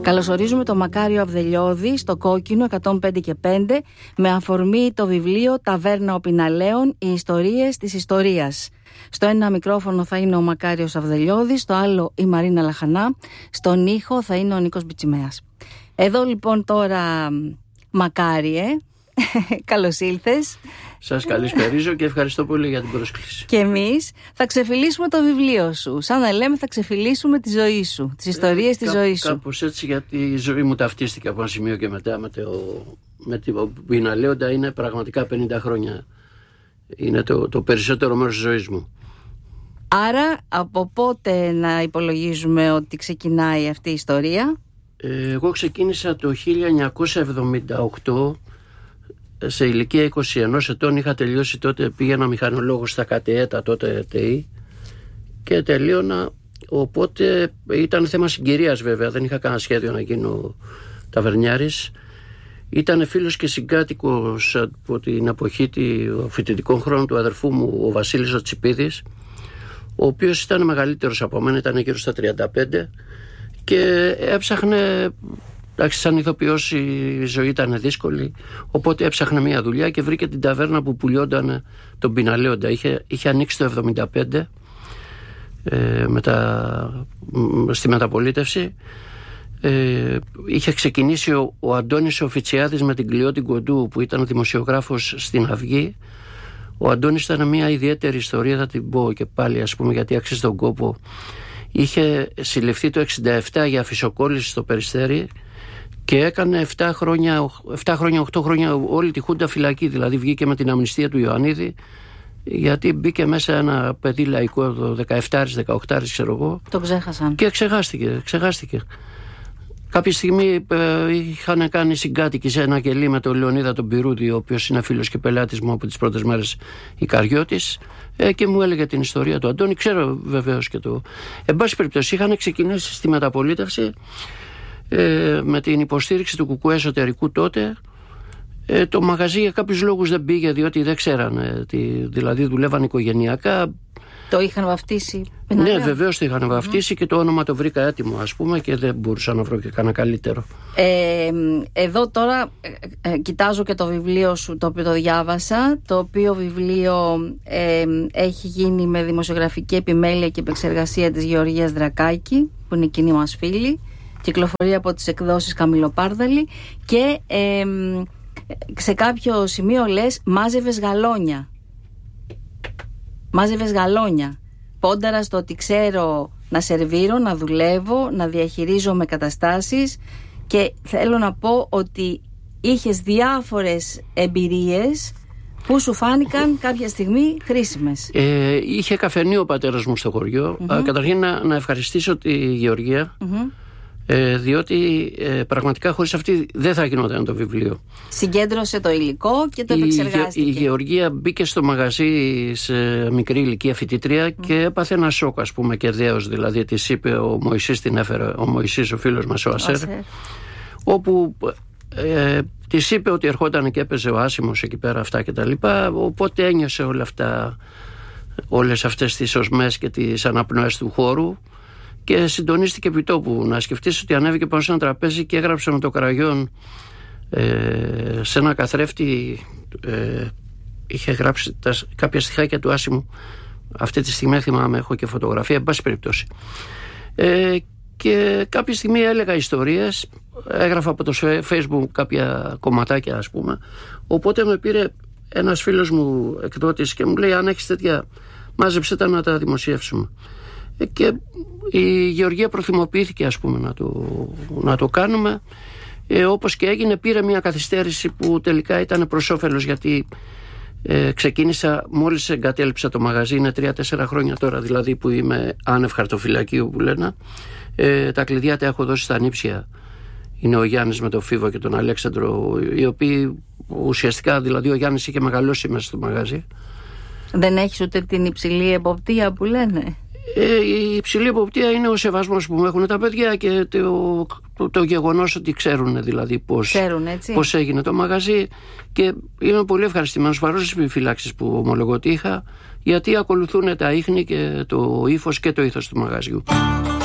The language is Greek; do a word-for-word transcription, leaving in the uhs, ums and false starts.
Καλωσορίζουμε τον Μακάριο Αυδελιώδη στο Κόκκινο εκατόν πέντε και πέντε με αφορμή το βιβλίο «Ταβέρνα Οπιναλέων. Οι ιστορίες της ιστορίας». Στο ένα μικρόφωνο θα είναι ο Μακάριος Αυδελιώδης, στο άλλο η Μαρίνα Λαχανά, στον ήχο θα είναι ο Νίκος Μπιτσιμέας. Εδώ λοιπόν τώρα, Μακάριε, καλώς ήλθες. Σας καλησπερίζω και ευχαριστώ πολύ για την πρόσκληση. Και εμείς θα ξεφυλίσουμε το βιβλίο σου. Σαν να λέμε, θα ξεφυλίσουμε τη ζωή σου, τις ιστορίες ε, της κά, ζωής σου. Κάπως έτσι, γιατί η ζωή μου ταυτίστηκε από ένα σημείο και μετά με, το, με την Οπιναλέοντα. Είναι πραγματικά πενήντα χρόνια. Είναι το, το περισσότερο μέρος της ζωής μου. Άρα, από πότε να υπολογίζουμε ότι ξεκινάει αυτή η ιστορία? Ε, εγώ ξεκίνησα το χίλια εννιακόσια εβδομήντα οκτώ. Σε ηλικία είκοσι ενός ετών. Είχα τελειώσει τότε, πήγαινα μηχανολόγος στα ΚΑΤΕΕΤΑ, τότε ΤΕΗ, και τελείωνα. Οπότε ήταν θέμα συγκυρίας, βέβαια, δεν είχα κανένα σχέδιο να γίνω ταβερνιάρης. Ήταν φίλος και συγκάτοικος από την εποχή των φοιτητικών χρόνων του αδερφού μου, ο Βασίλης ο Τσιπίδης, ο οποίος ήταν μεγαλύτερος από μένα, ήταν γύρω στα τριάντα πέντε, και έψαχνε. Εντάξει, σαν ηθοποιός η ζωή ήταν δύσκολη, οπότε έψαχνε μια δουλειά και βρήκε την ταβέρνα που πουλιόταν τον Πιναλέοντα. Είχε, είχε ανοίξει το εβδομήντα πέντε ε, μετα, στη μεταπολίτευση. Ε, είχε ξεκινήσει ο, ο Αντώνης Οφιτσιάδης με την Κλειώτη Κοντού, που ήταν δημοσιογράφος στην Αυγή. Ο Αντώνης ήταν μια ιδιαίτερη ιστορία, θα την πω και πάλι, ας πούμε, γιατί αξίζει τον κόπο. Είχε συλληφθεί το εξήντα επτά για αφισοκόλληση στο Περιστέρι και έκανε επτά χρόνια, επτά χρόνια, οκτώ χρόνια όλη τη Χούντα φυλακή. Δηλαδή βγήκε με την αμνηστία του Ιωαννίδη, γιατί μπήκε μέσα ένα παιδί λαϊκό, δεκαεπτά δεκαοκτώ, ξέρω εγώ. Το ξέχασαν. Και ξεχάστηκε, ξεχάστηκε. Κάποια στιγμή ε, είχαν κάνει συγκάτοικοι σε ένα κελί με τον Λεωνίδα τον Πυρούδη, ο οποίος είναι φίλος και πελάτης μου από τις πρώτες μέρες Ικαριώτης, ε, και μου έλεγε την ιστορία του Αντώνη. Ξέρω βεβαίως και το. Εν πάση περιπτώσει, είχαν ξεκινήσει στη μεταπολίτευση ε, με την υποστήριξη του Κουκουέ εσωτερικού τότε. Ε, το μαγαζί για κάποιους λόγους δεν πήγε, διότι δεν ξέρανε, τι, δηλαδή δουλεύαν οικογενειακά. Το είχαν βαφτίσει? Ναι, βεβαίως το είχαν mm-hmm. βαφτίσει, και το όνομα το βρήκα έτοιμο, ας πούμε, και δεν μπορούσα να βρω και κανένα καλύτερο. Ε, εδώ τώρα ε, ε, κοιτάζω και το βιβλίο σου, το οποίο το διάβασα, το οποίο βιβλίο ε, έχει γίνει με δημοσιογραφική επιμέλεια και επεξεργασία της Γεωργίας Δρακάκη, που είναι κοινή μας φίλη. Κυκλοφορεί από τις εκδόσεις Καμιλοπάρδαλη και ε, σε κάποιο σημείο λες μάζευες γαλόνια. Μάζευες γαλόνια. Πόνταρα στο ότι ξέρω να σερβίρω, να δουλεύω, να διαχειρίζομαι καταστάσεις, και θέλω να πω ότι είχες διάφορες εμπειρίες που σου φάνηκαν κάποια στιγμή χρήσιμες. Ε, είχε καφενείο ο πατέρας μου στο χωριό. Mm-hmm. Καταρχήν να, να ευχαριστήσω τη Γεωργία, mm-hmm. ε, διότι ε, πραγματικά χωρίς αυτή δεν θα γινόταν το βιβλίο. Συγκέντρωσε το υλικό και το η, επεξεργάστηκε. Η Γεωργία μπήκε στο μαγαζί σε μικρή ηλικία φοιτήτρια mm. και έπαθε ένα σοκ, ας πούμε, και δέος. Δηλαδή της είπε ο Μωυσής, την έφερε ο Μωυσής, ο φίλος μας ο Ασέρ, όπου ε, της είπε ότι ερχόταν και έπαιζε ο Άσιμος εκεί πέρα, αυτά και τα λοιπά. Οπότε ένιωσε όλα αυτά, όλες αυτές τις οσμές και τις αναπνοές του χώρου, και συντονίστηκε επί τόπου. Να σκεφτείς ότι ανέβηκε πάνω σε ένα τραπέζι και έγραψε με το κραγιόν ε, σε ένα καθρέφτη, ε, είχε γράψει τα, κάποια στιχάκια του Άσιμου. Αυτή τη στιγμή θυμάμαι, έχω και φωτογραφία, εν πάση περιπτώσει. Ε, και κάποια στιγμή έλεγα ιστορίες, έγραφα από το Facebook κάποια κομματάκια, ας πούμε. Οπότε με πήρε ένας φίλος μου εκδότης και μου λέει, αν έχεις τέτοια, μάζεψε τα να τα δημοσιεύσουμε. Και η Γεωργία προθυμοποιήθηκε, ας πούμε, να το, να το κάνουμε, ε, όπως και έγινε. Πήρε μια καθυστέρηση που τελικά ήταν προς όφελος, γιατί ε, ξεκίνησα μόλις εγκατέλειψα το μαγαζί. Είναι τρία-τέσσερα χρόνια τώρα δηλαδή που είμαι άνευ χαρτοφυλακίου, που λένε. ε, τα κλειδιά τα έχω δώσει στα νύψια. Είναι ο Γιάννης με τον Φίβο και τον Αλέξανδρο, οι οποίοι ουσιαστικά, δηλαδή ο Γιάννης είχε μεγαλώσει μέσα στο μαγαζί. Δεν έχεις ούτε την υψηλή εποπτεία που λένε? Ε, η υψηλή εποπτεία είναι ο σεβασμός που μου έχουν τα παιδιά και το, το, το γεγονός ότι ξέρουν, δηλαδή πώς, ξέρουν, έτσι, πώς έγινε το μαγαζί, και είμαι πολύ ευχαριστημένος παρόλες τις επιφυλάξεις που ομολογώ ότι είχα, γιατί ακολουθούν τα ίχνη και το ύφος και το ήθος του μαγαζιού.